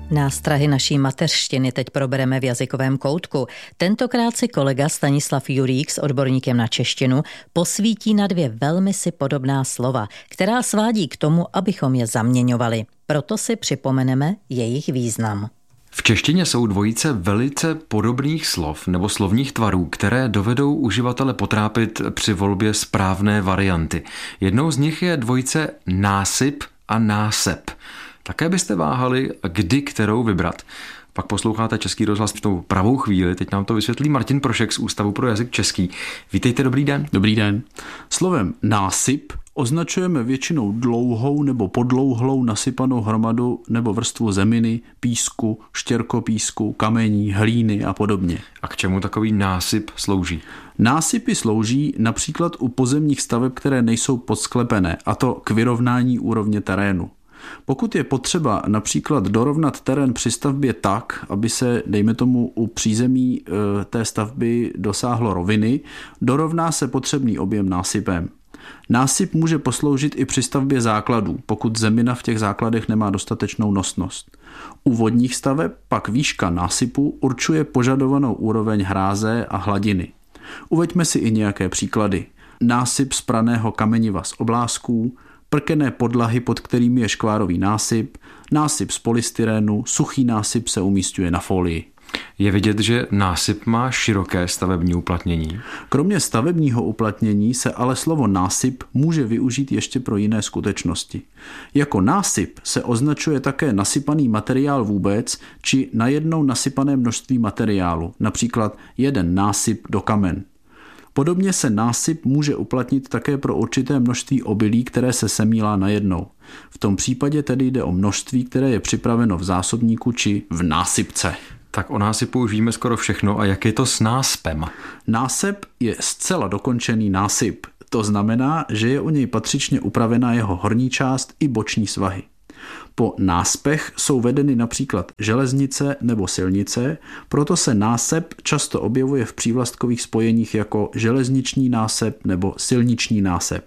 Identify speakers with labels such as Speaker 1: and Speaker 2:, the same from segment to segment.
Speaker 1: Nástrahy naší mateřštiny teď probereme v jazykovém koutku. Tentokrát si kolega Stanislav Jurík s odborníkem na češtinu posvítí na dvě velmi si podobná slova, která svádí k tomu, abychom je zaměňovali. Proto si připomeneme jejich význam.
Speaker 2: V češtině jsou dvojice velice podobných slov nebo slovních tvarů, které dovedou uživatele potrápit při volbě správné varianty. Jednou z nich je dvojice násyp a násep. Také byste váhali, kdy kterou vybrat. Pak posloucháte Český rozhlas v tou pravou chvíli. Teď nám to vysvětlí Martin Prošek z Ústavu pro jazyk český. Vítejte, dobrý den.
Speaker 3: Dobrý den. Slovem násyp označujeme většinou dlouhou nebo podlouhlou nasypanou hromadu nebo vrstvu zeminy, písku, štěrkopísku, kamení, hlíny a podobně.
Speaker 2: A k čemu takový násyp slouží?
Speaker 3: Násypy slouží například u pozemních staveb, které nejsou podsklepené, a to k vyrovnání úrovně terénu. Pokud je potřeba například dorovnat terén při stavbě tak, aby se, dejme tomu, u přízemí té stavby dosáhlo roviny, dorovná se potřebný objem násypem. Násyp může posloužit i při stavbě základů, pokud zemina v těch základech nemá dostatečnou nosnost. U vodních staveb pak výška násypu určuje požadovanou úroveň hráze a hladiny. Uveďme si i nějaké příklady. Násyp z praného kameniva z oblázků, prkené podlahy, pod kterými je škvárový násyp, násyp z polystyrenu, suchý násyp se umísťuje na folii.
Speaker 2: Je vidět, že násyp má široké stavební uplatnění.
Speaker 3: Kromě stavebního uplatnění se ale slovo násyp může využít ještě pro jiné skutečnosti. Jako násyp se označuje také nasypaný materiál vůbec, či najednou nasypané množství materiálu, například jeden násyp do kamen. Podobně se násyp může uplatnit také pro určité množství obilí, které se semílá najednou. V tom případě tedy jde o množství, které je připraveno v zásobníku či v násypce.
Speaker 2: Tak o násypu už víme skoro všechno. A jak je to s náspem?
Speaker 3: Násep je zcela dokončený násyp. To znamená, že je u něj patřičně upravená jeho horní část i boční svahy. Po náspech jsou vedeny například železnice nebo silnice, proto se násep často objevuje v přívlastkových spojeních jako železniční násep nebo silniční násep.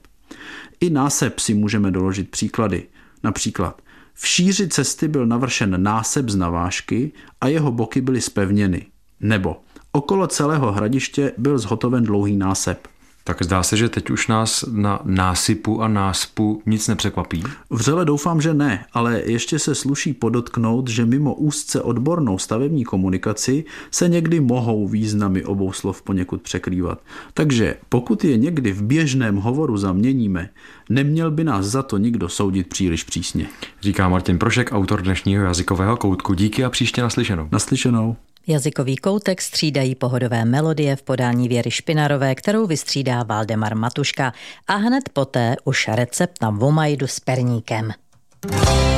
Speaker 3: I násep si můžeme doložit příklady. Například v šíři cesty byl navršen násep z navážky a jeho boky byly zpevněny. Nebo okolo celého hradiště byl zhotoven dlouhý násep.
Speaker 2: Tak zdá se, že teď už nás na násypu a náspu nic nepřekvapí.
Speaker 3: Vřele doufám, že ne, ale ještě se sluší podotknout, že mimo úzce odbornou stavební komunikaci se někdy mohou významy obou slov poněkud překrývat. Takže pokud je někdy v běžném hovoru zaměníme, neměl by nás za to nikdo soudit příliš přísně.
Speaker 2: Říká Martin Prošek, autor dnešního jazykového koutku. Díky a příště naslyšenou.
Speaker 3: Naslyšenou.
Speaker 1: Jazykový koutek střídají pohodové melodie v podání Věry Špinarové, kterou vystřídá Valdemar Matuška, a hned poté už recept na vomajdu s perníkem.